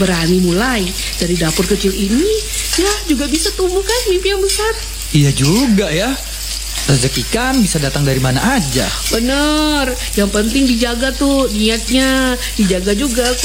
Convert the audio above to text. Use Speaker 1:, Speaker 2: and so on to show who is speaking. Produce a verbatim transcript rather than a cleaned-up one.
Speaker 1: berani mulai dari dapur kecil ini, ya juga bisa tumbuh kan mimpi yang besar.
Speaker 2: Iya juga ya. Rezeki kan bisa datang dari mana aja.
Speaker 1: Bener, yang penting dijaga tuh niatnya, dijaga juga